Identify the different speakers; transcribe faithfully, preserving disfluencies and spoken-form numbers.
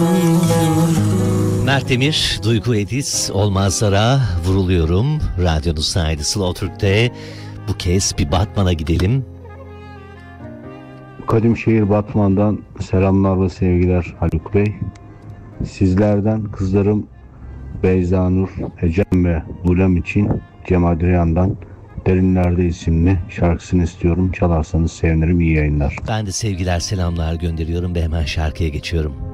Speaker 1: Mert Demir, Duygu Ediz, Olmazlara Vuruluyorum. Radyonun sahibi Slow Türk'te. Bu kez bir Batman'a gidelim.
Speaker 2: Kadimşehir Batman'dan selamlar ve sevgiler Haluk Bey. Sizlerden kızlarım Beyza Nur, Ecem ve Bulem için Cem Adrian'dan Derinlerde isimli şarkısını istiyorum. Çalarsanız sevinirim. İyi yayınlar.
Speaker 1: Ben de sevgiler, selamlar gönderiyorum ve hemen şarkıya geçiyorum.